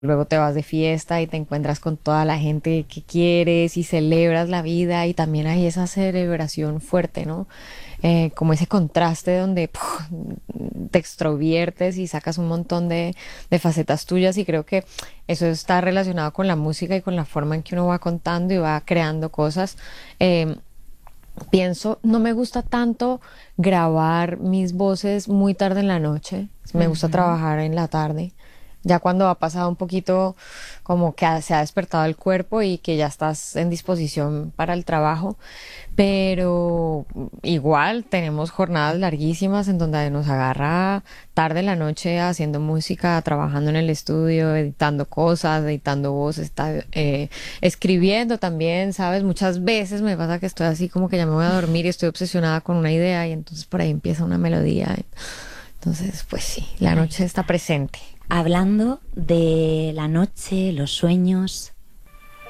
luego te vas de fiesta y te encuentras con toda la gente que quieres y celebras la vida y también hay esa celebración fuerte, ¿no? Como ese contraste donde te extroviertes y sacas un montón de facetas tuyas y creo que eso está relacionado con la música y con la forma en que uno va contando y va creando cosas. Eh, Pienso, no me gusta tanto grabar mis voces muy tarde en la noche, me gusta Ujú. trabajar en la tarde, ya cuando ha pasado un poquito como que se ha despertado el cuerpo y que ya estás en disposición para el trabajo, pero igual tenemos jornadas larguísimas en donde nos agarra tarde en la noche haciendo música, trabajando en el estudio, editando cosas, editando voces, escribiendo también, ¿sabes? Muchas veces me pasa que estoy así como que ya me voy a dormir y estoy obsesionada con una idea y entonces por ahí empieza una melodía. Entonces, pues sí, la Ahí noche está está. presente. Hablando de la noche, los sueños,